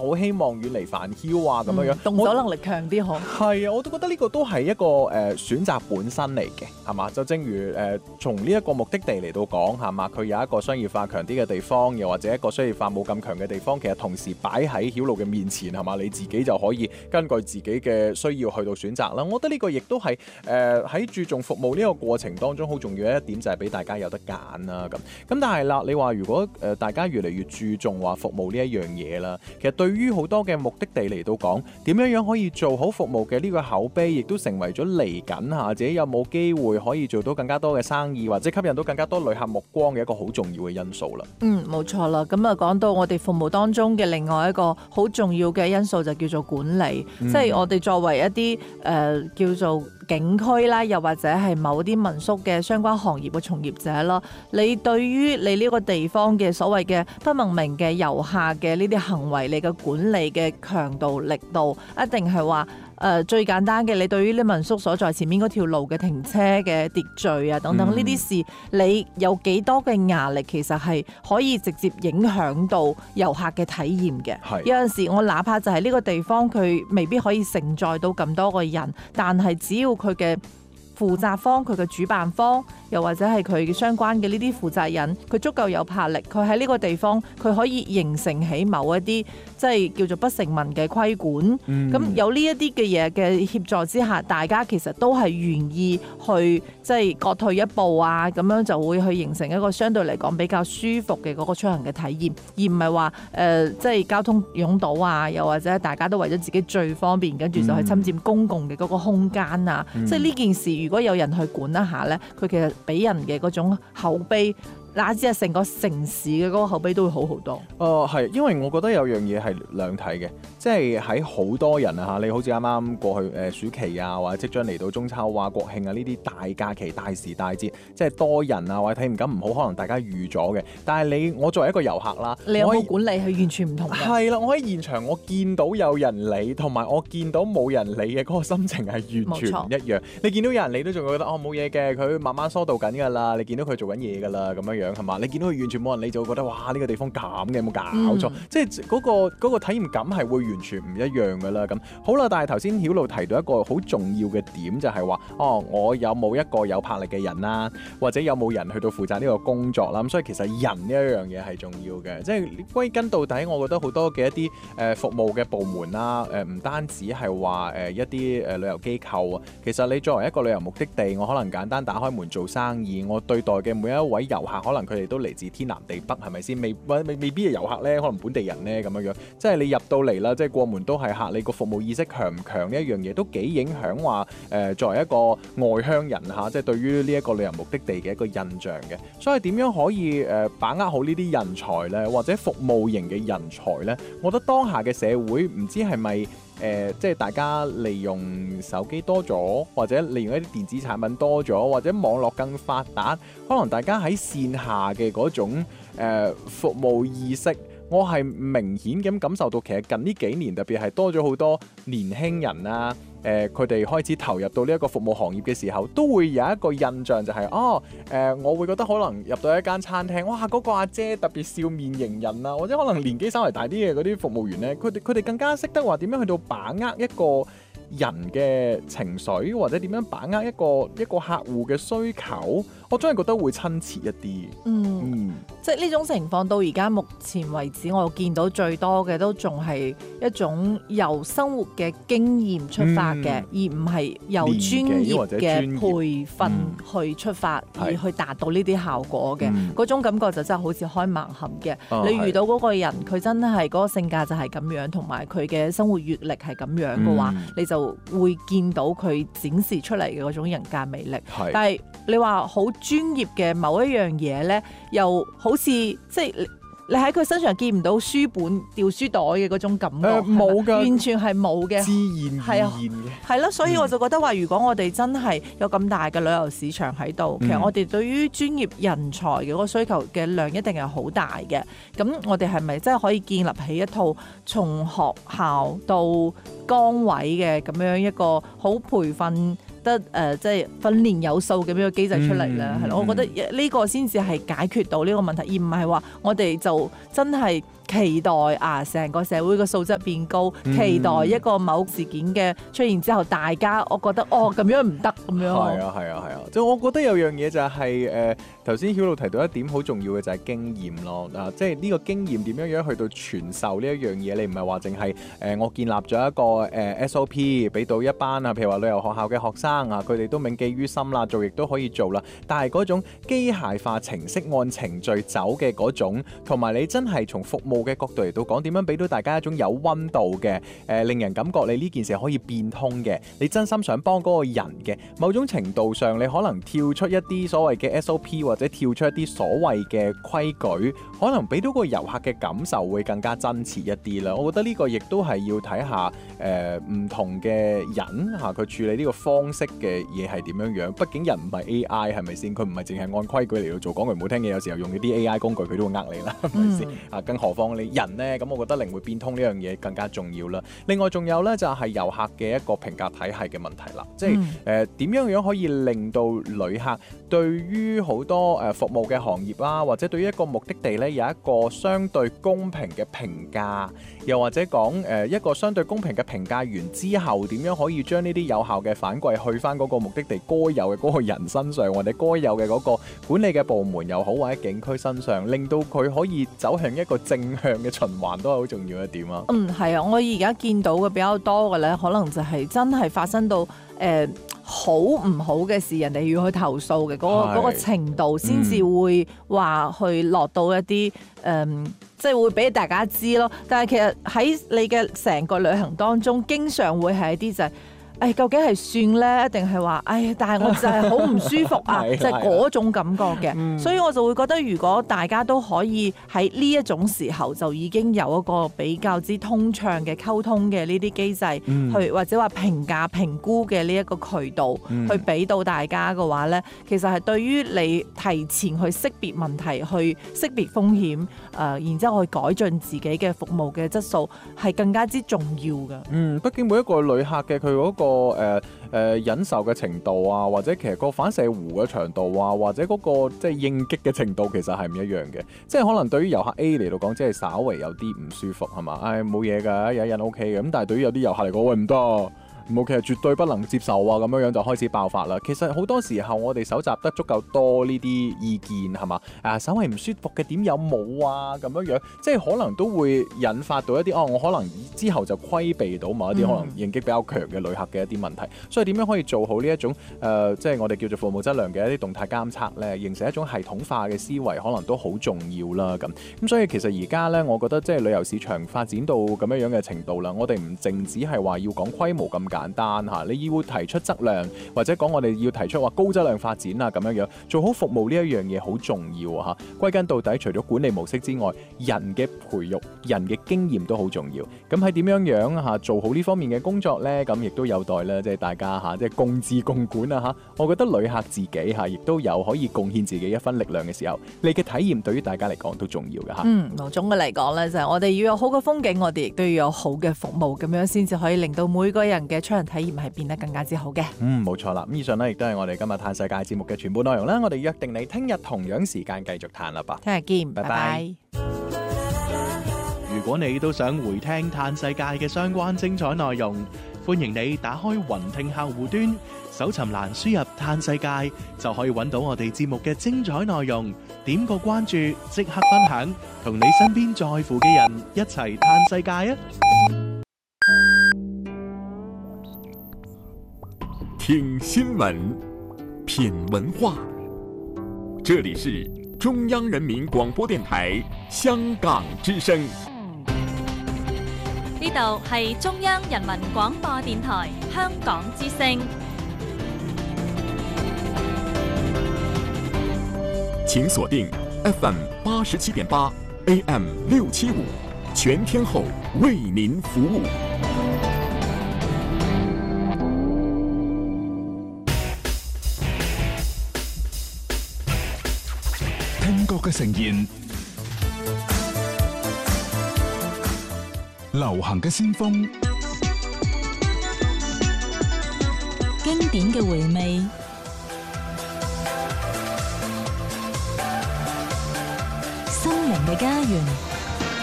好希望遠離煩囂啊咁樣樣， 動手能力強啲好。 係啊，我都覺得呢個都係一個選擇本身嚟嘅，係嘛？就正如從呢一個目的地嚟到講，係嘛？佢有一個商業化強啲嘅地方，又或者一個商業化冇咁強嘅地方，其實同時擺喺曉露嘅面前，係嘛？你自己就可以根據自己嘅需要去到選擇啦。我覺得呢個亦都係喺注重服務呢個過程當中好重要嘅一點，就係俾大家有得揀啦。咁但係啦，你話如果大家越嚟越注重話服務呢一樣嘢啦，其實對於好多嘅目的地嚟到講，點樣可以做好服務嘅呢個口碑，亦都成為咗嚟緊下自己有冇機會可以做到更加多嘅生意，或者吸引到更加多旅客目光嘅一個好重要嘅因素啦。 冇錯啦。咁啊，講到我哋服務當中嘅另外一個好重要嘅因素就叫做管理，即係我哋作為一啲叫做景區啦，又或者係某啲民宿嘅相關行業嘅從業者啦，你對於你呢個地方嘅所謂嘅不文明嘅遊客嘅呢啲行為，你嘅管理嘅強度力度，一定係話最簡單嘅，你對於呢民宿所在前面嗰條路嘅停車嘅秩序啊等等呢啲事，你有幾多嘅壓力，其實係可以直接影響到遊客嘅體驗嘅。有陣時我哪怕就係呢個地方佢未必可以承載到咁多個人，但係只要佢嘅負責方、佢嘅主辦方，又或者係佢嘅相關嘅呢啲負責人，佢足夠有魄力，佢喺呢個地方佢可以形成起某一啲即係叫做不成文嘅規管。咁有呢一啲嘅嘢嘅協助之下，大家其實都係願意去即係各退一步啊，咁樣就會去形成一個相對嚟講比較舒服嘅嗰個出行嘅體驗，而唔係話即係交通擁堵啊，又或者大家都為咗自己最方便，跟住就去侵佔公共嘅嗰個空間啊。即係呢件事如果有人去管一下咧，佢其實俾人嘅嗰種口碑，乃至係成個城市嘅嗰個口碑都會好好多。 係，因為我覺得有樣嘢係兩睇嘅，即係喺好多人啊嚇，你好似啱啱過去暑期啊，或者即將嚟到中秋啊、國慶啊呢啲大假期、大時大節，即係多人啊或者體驗感唔好，可能大家預咗嘅。但係我作為一個遊客啦， 你有冇管理係完全唔同嘅？ 係啦，我喺現場我見到有人理，同埋我見到冇人理嘅嗰個心情係完全唔一樣。你見到有人理都仲會覺得冇嘢嘅，佢慢慢疏導緊㗎啦。你見到佢做緊嘢㗎啦咁樣係嘛？你見到佢完全冇人理，就會覺得哇呢個地方咁嘅，有冇搞錯？即係嗰個體驗感係會完全唔一樣㗎啦。咁好啦，但係頭先曉露提到一個好重要嘅點，就係話我有冇一個有魄力嘅人啦，或者有冇人去到負責呢個工作啦。咁所以其實人呢一樣嘢係重要嘅，即係歸根到底，我覺得好多嘅一啲服務嘅部門啦，唔單止係話一啲旅遊機構啊，其實你作為一個旅遊目的地，我可能簡單打開門做生意，我對待嘅每一位遊客，可能佢哋都嚟自天南地北，係咪先？未必係遊客咧，可能本地人咧咁樣樣，即係你入到嚟啦，即係過門都係客，你個服務意識強唔強呢一樣嘢都幾影響話作為一個外鄉人嚇，即係對於呢一個旅遊目的地嘅一個印象嘅。所以點樣可以把握好呢啲人才咧，或者服務型嘅人才咧？我覺得當下嘅社會唔知係咪即係大家利用手機多咗，或者利用一啲電子產品多咗，或者網絡更發達，可能大家喺線下嘅嗰種服務意識，我係明顯咁感受到，其實近呢幾年特別係多咗好多年輕人啊，佢哋開始投入到呢一個服務行業嘅時候，都會有一個印象就係我會覺得可能入到一間餐廳，哇嗰個阿姐特別笑面迎人啊，或者可能年紀稍為大啲嘅嗰啲服務員呢，佢哋更加識得話點樣去到把握一個人嘅情緒，或者點樣把握一個客戶嘅需求，我真係覺得會親切一啲。 即係呢種情況到而家目前為止，我見到最多嘅都仲係一種由生活嘅經驗出發嘅，而唔係由專業嘅培訓去出發，而去達到呢啲效果嘅。嗰種感覺就真係好似開盲盒嘅。你遇到嗰個人，佢真係嗰個性格就係咁樣，同埋佢嘅生活閲歷係咁樣嘅話，你就會見到佢展示出嚟嘅嗰種人格魅力。但係你話好專業嘅某一樣嘢咧，又好似即係你喺佢身上見唔到書本掉書袋嘅嗰種感覺，冇㗎，完全係冇嘅， 自然而然嘅。 係咯，所以我就覺得話，如果我哋真係有咁大嘅旅遊市場喺度，其實我哋對於專業人才嘅嗰個需求嘅量一定係好大嘅。咁我哋係咪真係可以建立起一套從學校到崗位嘅咁樣一個好培訓得即係訓練有素咁樣嘅機制出嚟咧，係咯，我覺得呢個先至係解決到呢個問題，而唔係話我哋就真係期待成個社會嘅素質變高，期待一個某事件嘅出現之後，大家我覺得咁樣唔得咁樣。 係啊，即係我覺得有樣嘢就係頭先曉露提到一點好重要嘅就係經驗咯，即係呢個經驗點樣去到傳授呢一樣嘢，你唔係話淨係我建立咗一個SOP 俾到一班譬如話旅遊學校嘅學生佢哋都銘記於心啦，做亦都可以做啦，但係嗰種機械化程式按程序走嘅嗰種，同埋你真係從服務嘅角度嚟到講，點樣俾到大家一種有溫度嘅令人感覺你呢件事可以變通嘅，你真心想幫嗰個人嘅，某種程度上你可能跳出一啲所謂嘅 SOP 或者跳出一啲所謂嘅規矩，可能俾到個遊客嘅感受會更加真切一啲啦。我覺得呢個亦都係要睇下唔同嘅人佢處理呢個方式嘅嘢係點樣樣，畢竟人唔係 AI 係咪先？佢唔係淨係按規矩嚟到做，講句唔好聽嘅，有時候用嗰啲 AI 工具佢都會呃你啦，係咪先？更何況你人呢，咁我覺得靈活變通呢樣嘢更加重要啦。另外仲有呢，就係遊客嘅一個評價體系嘅問題啦，即係點樣可以令到旅客對於好多服務嘅行業啦，或者對於一個目的地呢，有一個相對公平嘅評價，又或者講一個相對公平嘅評價完之後，點樣可以將呢啲有效嘅反饋去翻嗰個目的地該有嘅嗰個人身上，或者該有嘅嗰個管理嘅部門又好，或者景區身上，令到佢可以走向一個正向嘅循環，都係好重要一點啊。係啊，我而家見到嘅比較多嘅咧，可能就係真係發生到好唔好嘅事，人哋要去投訴嘅嗰個程度，先至會話去落到一啲即係會俾大家知咯。但係其實喺你嘅成個旅行當中，經常會係一啲就係究竟係算咧，定係話但係我就係好唔舒服啊，就係嗰種感覺嘅。所以我就會覺得，如果大家都可以喺呢一種時候就已經有一個比較之通暢嘅溝通嘅呢啲機制，去或者話評價評估嘅呢一個渠道，去俾到大家嘅話咧，其實係對於你提前去識別問題、去識別風險，然之後去改進自己嘅服務嘅質素，係更加之重要嘅。 畢竟每一個旅客嘅佢嗰個忍受嘅程度啊，或者其實個反射弧嘅長度啊，或者嗰個即係應激嘅程度，其實係唔一樣嘅。即係可能對於遊客 A 嚟到講，即係稍為有啲唔舒服係嘛，冇嘢㗎，有一人 OK 嘅。咁但係對於有啲遊客嚟講，喂唔得。冇，其實絕對不能接受啊！咁樣就開始爆發啦。其實好多時候我哋搜集得足夠多呢啲意見係嘛？稍為唔舒服嘅點有冇啊？咁樣即係可能都會引發到一啲我可能之後就規避到某一啲可能應激比較強嘅旅客嘅一啲問題。所以點樣可以做好呢一種即係我哋叫做服務質量嘅一啲動態監測咧，形成一種系統化嘅思維，可能都好重要啦。咁所以其實而家咧，我覺得即係旅遊市場發展到咁樣嘅程度啦，我哋唔淨止係話要講規模咁簡單嚇，你要提出質量，或者講我哋要提出話高質量發展啊，咁樣做好服務呢一樣嘢好重要嚇。歸根到底，除咗管理模式之外，人嘅培育、人嘅經驗都好重要。咁喺點樣嚇做好呢方面嘅工作呢？咁亦都有待咧，即係大家嚇即係共治共管啊嚇。我覺得旅客自己嚇亦都有可以貢獻自己一分力量嘅時候，你嘅體驗對於大家嚟講都重要嘅嚇。 總嘅嚟講咧，就係我哋要有好嘅風景，我哋亦都要有好嘅服務，咁樣先至可以令到每個人嘅出行體驗係變得更加之好嘅。 冇錯啦。咁以上呢，亦都係我哋今日嘆世界節目嘅全部內容啦。我哋約定你聽日同樣時間繼續嘆啦吧。 聽日見，拜拜。 如果你都想回聽嘆世界嘅相關精彩內容，歡迎你打開雲聽客戶端，搜尋欄輸入嘆世界，就可以揾到我哋節目嘅精彩內容。點個關注，即刻分享，同你身邊在乎嘅人一齊嘆世界啊！ 聽新聞，品文化，這裡是中央人民廣播電台香港之聲。 呢度係中央人民廣播電台香港之聲。 請鎖定 FM 87.8 AM 675，全天候為您服務。 聽覺嘅盛宴，流行嘅先鋒， 經典嘅回味，心靈嘅家園。